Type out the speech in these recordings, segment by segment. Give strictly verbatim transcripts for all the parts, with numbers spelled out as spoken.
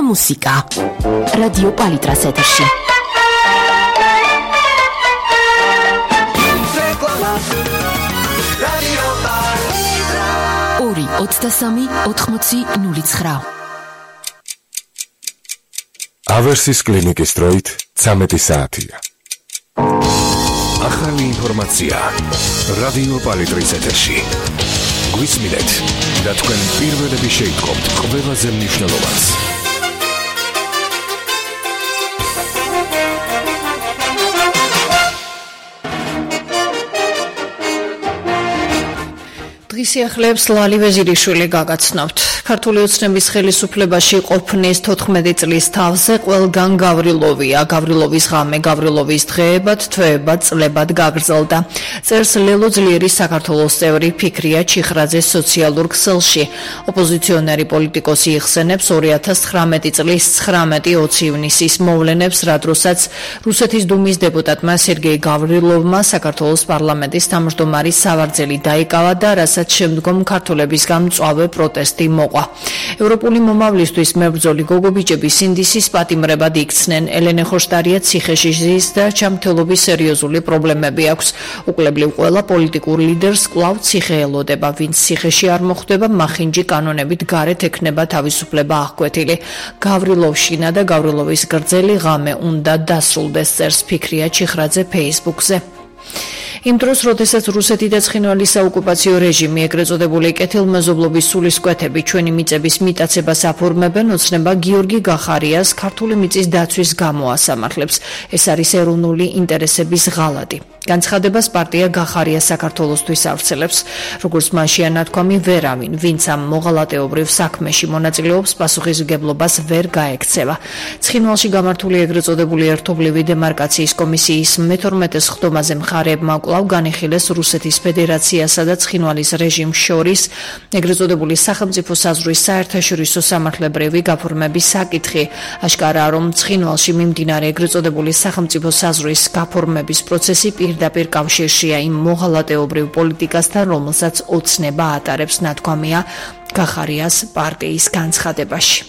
მუსიკა. რადიო პალიტრას ეთერში. ორი ოცდასამი ოთხმოცი ნული ცხრა. ავერსის კლინიკის დროით ცამეტი საათია. ახალი ინფორმაცია რადიო პალიტრის ეთერში. გვისმინეთ და თქვენ პირველები შეიტყობთ ყველაზე მნიშვნელოვანს. დღის სიახლეებს ლალი ვეზირიშვილი გაგაცნობთ. ქართული ოცნების ხელისუფლებაში ყოფნის თოთხმეტი წლის თავზე ყველგან გავრილოვია. გავრილოვის ღამე, გავრილოვის დღეებად, თვეებად, წლებად გაგრძელდა. წერს ლელო ძლიერის საქართველოს წევრი ფიქრია ჩიხრაძე სოციალურ ქსელში. ოპოზიციონერი პოლიტიკოსი იხსენებს ორი ათას ცხრამეტი წლის ცხრამეტი ოცი ივნისის მოვლენებს, რა დროსაც რუსეთის დუმის დეპუტატმა სერგეი გავრილოვმა საქართველოს პარლამენტის თავმჯდომარის სავარძელი დაიკავა და რასაც შემდგომ ქართველებისგან მწვავე პროტესტი მოყვა. ევროპული მომავლისთვის მებრძოლი გოგობიჭები სინდისის პატიმრებად იქცნენ. ელენე ხოშტარია ციხეში ზის და ჩამქთელობის სერიოზული პრობლემები აქვს. უკლებლივ ყველა პოლიტიკურ ლიდერს კვლავ ციხე ელოდება. ვინც ციხეში არ მოხვდება, მახინჯი კანონებით გარეთ ექნება თავისუფლება აღკვეთილი. გავრილოვშინა და გავრილოვის გრძელი ღამე უნდა დასრულდეს, წერს ფიქრია ჩიხრაძე ფეისბუქზე. იმ დროს, როდესაც რუსეთი და ცხინვალის საოკუპაციო რეჟიმი, ეგრეთ წოდებული კეთილმეზობლობის სულისკვეთები ჩვენი მიწების მიტაცებას აფორმებენ, ოცნება გიორგი გახარიას ქართული მიწის დაცვის გამო ასამართლებს. ეს არის ეროვნული ინტერესების ღალატი. განცხადებას პარტია გახარია საქართველოსთვის ავრცელებს. როგორც მაშია ნათქვამი, ვერავინ, ვინც ამ მოღალატეობრივ საქმეში მონაწილეობს, პასუხისმგებლობას ვერ გაექცევა. ცხინვალში გამართული ეგრეთ წოდებული ერთობლივი დემარკაციის კომისიის მეთორმეტე სხდომაზე მხარეებმა კვლავ განიხილეს რუსეთის ფედერაციასა და ცხინვალის რეჟიმს შორის ეგრეთ წოდებული სახელმწიფო საზღვრის საერთაშორისო სამართლებრივი გაფორმების საკითხი. აშკარაა, რომ ცხინვალში მიმდინარე ეგრეთ წოდებული სახელმწიფო საზღვრის გაფორმების პროცესი პირდაპირ კავშირშია იმ მოღალატეობრივ პოლიტიკასთან, რომელსაც ოცნება ატარებს, ნათქვამია გახარიას პარტიის განცხადებაში.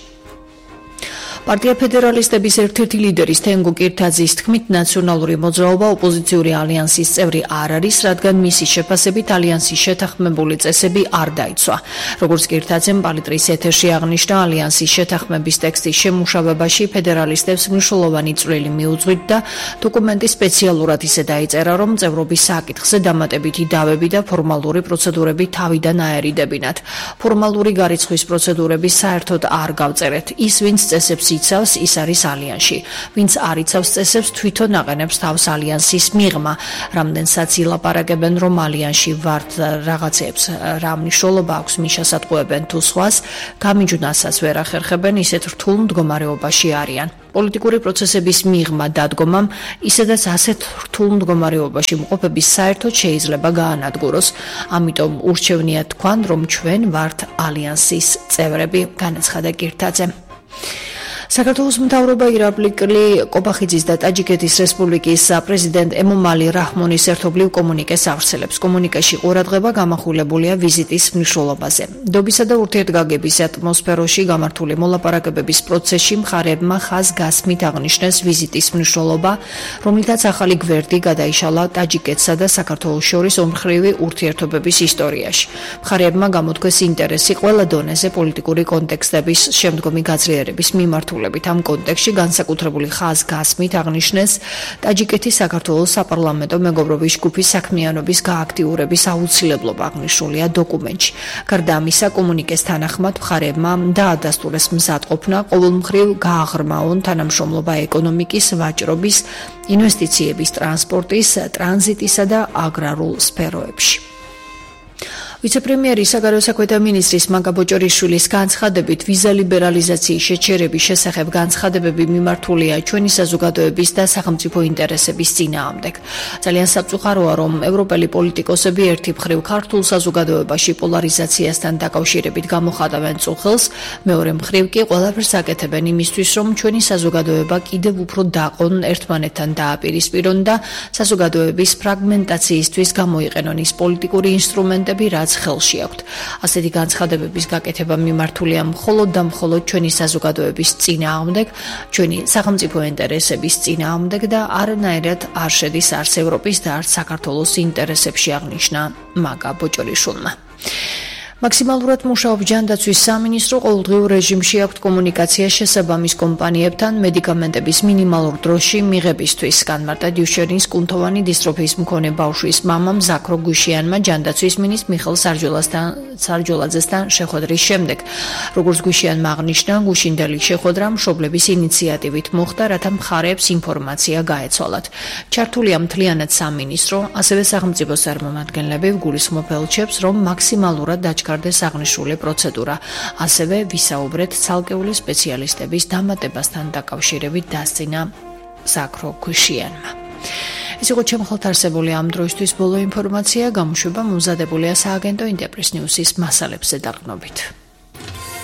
პარტია ფედერალისტების ერთ-ერთი ლიდერის თენგო კირთაძის თქმით, ნაციონალური მოძრაობა ოპოზიციური ალიანსის წევრი არ არის, რადგან მისი შეფასებით ალიანსის შეთანხმებული წესები არ დაიცვა. როგორც კირთაძემ პალიტრის ეთერში აღნიშნა, ალიანსის შეთანხმების ტექსტის შემუშავებაში ფედერალისტებს მნიშვნელოვანი წვლილი მიუძღვით და დოკუმენტი სპეციალურად ისე დაიწერა, რომ წევრობის საკითხზე დამატებითი დავები და ფორმალური პროცედურები თავიდან აერიდებინათ. ფორმალური გარიცხვის პროცედურები საერთოდ არ გავწერეთ. ის, ვინც წესებს იცავს, ის არის ალიანსში. ვინც არ იცავს წესებს, თვითონ აყენებს თავს ალიანსის მიღმა. რამდენსაც ილაპარაკებენ, რომ ალიანსში ვართ რაღაცებს, რა მნიშვნელობა აქვს მის შესატყუებენ თუ სხვას, გამიჯვნასაც ვერ ახერხებენ, ისეთ რთულ მდგომარეობაში არიან. პოლიტიკური პროცესების მიღმა დადგომამ, ისედაც ასეთ რთულ მდგომარეობაში მყოფების საერთოდ შეიძლება გაანადგუროს. ამიტომ ურჩევნია თქვან, რომ ჩვენ ვართ ალიანსის წევრები, განაცხადა კირთაძე. საქართველოს მთავრობა ირაბლიკლი კობახიძის და ტაჯიკეთის რესპუბლიკის პრეზიდენტ ემომალი რაჰმონის ერთობლივ კომუნიკეს ავრცელებს. კომუნიკეში ყურადღება გამახვილებულია ვიზიტის მნიშვნელობაზე. დობისა და ურთიერთგაგების ატმოსფეროში გამართული მოლაპარაკებების პროცესში მხარეებმა ხაზგასმით აღნიშნეს ვიზიტის მნიშვნელობა, რომლითაც ახალი გვერდი გადაიშალა ტაჯიკეთსა და საქართველოს შორის ორმხრივი ურთიერთობების ისტორიაში. მხარეებმა გამოთქვეს ინტერესი ყველა დონეზე პოლიტიკური კონტექსტების შემდგომი გაძლიერების მიმართულებით. ამ კონტექსტში განსაკუთრებული ხაზგასმით აღნიშნეს ტაჯიკეთის საქართველოს საპარლამენტო მეგობრობის ჯგუფის საქმიანობის გააქტიურების აუცილებლობა აღნიშნულია დოკუმენტში. გარდა ამისა, კომუნიკეს თანახმად მხარეებმა დაადასტურეს მზადყოფნა ყოველმხრივ გააღრმაონ თანამშრომლობა ეკონომიკის, ვაჭრობის, ინვესტიციების, ტრანსპორტის, ტრანზიტისა და აგრარულ სფეროებში. ვიცე-პრემიერი საგარეო საქმეთა მინისტრის მაკა ბოჭორიშვილის განცხადებით, ვიზა ლიბერალიზაციის შეჩერების შესახებ განცხადებები მიმართულია ჩვენი საზოგადოების და სახელმწიფო ინტერესების წინააღმდეგ. ძალიან საფწუხაროა, რომ ევროპელი პოლიტიკოსები ერთი მხრივ ქართულ საზოგადოებაში პოლარიზაციასთან დაკავშირებით გამოხატავენ წუხელს, მეორე მხრივ კი ყველაფერს აკეთებენ იმისთვის, რომ ჩვენი საზოგადოება კიდევ უფრო დაყონ, ერთმანეთთან დააპირისპირონ და საზოგადოების ფრაგმენტაციისთვის გამოიყენონ ის პოლიტიკური ინსტრუმენტები, რაც რაც ხელში აქვთ. ასეთი განცხადებების გაკეთება მიმართულია მხოლოდ და მხოლოდ ჩვენი საზოგადოების წინააღმდეგ, ჩვენი სახელმწიფო ინტერესების წინააღმდეგ და არანაირად არ შედის არც ევროპის და არც საქართველოს ინტერესებში, აღნიშნა მაგა ბოჭორიშვილმა. მაქსიმალურად მუშაობს ჯანდაცვის სამინისტრო, ყოველდღიურ რეჟიმში აქვთ კომუნიკაცია შესაბამის კომპანიებთან მედიკამენტების მინიმალურ დროში მიღებისთვის. განმარტა დიუშერის კუნთოვანი დისტროფიის მქონე ბავშვის მამამ ზაქრო გვიშიანმა ჯანდაცვის მინისტრ მიხეილ სარჯოლაძესთან შეხვედრის შემდეგ. როგორც გვიშიანმა აღნიშნა, გუშინდელი შეხვედრა მშობლების ინიციატივით მოხდა, რათა მხარეებს ინფორმაცია გაეცვალათ. ჩართულია მთლიანად სამინისტრო, ასევე სახელმწიფო წარმომადგენლები გულისხმობ ელჩებს, რომ მაქსიმალურად დაჩქარდეს აღნიშნული პროცედურა. ასევე ვისაუბრეთ ცალკეული სპეციალისტების დამატებასთან დაკავშირებით, დასწინა ზაქრო გვიშიანმა. ეს იყო ჩემ ხელთ არსებული ამ დროისთვის ბოლო ინფორმაცია, გამოშვება მომზადებულია სააგენტო ინტერპრეს ნიუსის მასალებზე დაყრდნობით.